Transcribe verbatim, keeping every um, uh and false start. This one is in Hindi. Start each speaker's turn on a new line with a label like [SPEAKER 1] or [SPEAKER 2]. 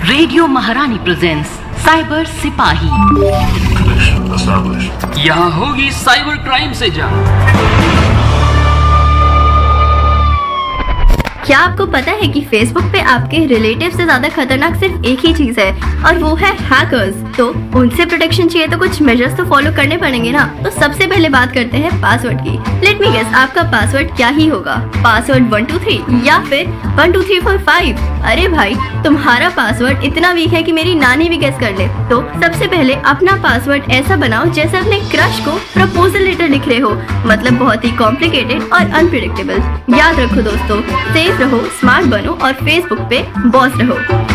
[SPEAKER 1] रेडियो महारानी प्रेजेंट्स साइबर सिपाही।
[SPEAKER 2] यहाँ होगी साइबर क्राइम से जंग।
[SPEAKER 3] क्या आपको पता है कि फेसबुक पे आपके रिलेटिव से ज्यादा खतरनाक सिर्फ एक ही चीज है और वो है हैकर्स। तो उनसे प्रोटेक्शन चाहिए तो कुछ मेजर्स तो फॉलो करने पड़ेंगे ना। तो सबसे पहले बात करते हैं पासवर्ड की। लेट मी गेस, आपका पासवर्ड क्या ही होगा? पासवर्ड वन टू थ्री या फिर one two three four five? अरे भाई, तुम्हारा पासवर्ड इतना वीक है कि मेरी नानी भी गेस कर ले। तो सबसे पहले अपना पासवर्ड ऐसा बनाओ जैसे अपने क्रश को प्रपोजल लेटर लिख रहे हो, मतलब बहुत ही कॉम्प्लिकेटेड और अनप्रिडिक्टेबल। याद रखो दोस्तों, सेफ रहो, स्मार्ट बनो और फेसबुक पे बॉस रहो।